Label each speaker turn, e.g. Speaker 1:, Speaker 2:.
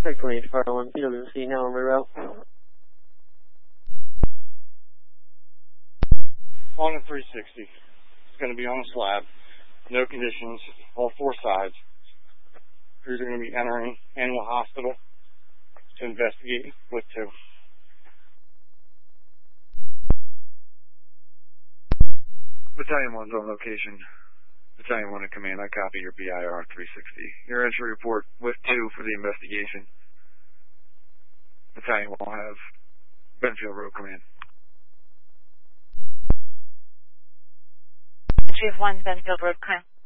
Speaker 1: Checkpoint 841 PWC, now on my route.
Speaker 2: On a 360. It's going to be on a slab. No conditions. All four sides. Crews are going to be entering Animal Hospital to investigate with 2.
Speaker 3: Battalion 1's on location. Battalion 1 in command, I copy your BIR 360. Your entry report with 2 for the investigation. Battalion 1 will have Benfield Road Command.
Speaker 4: Entry of 1, Benfield Road Command.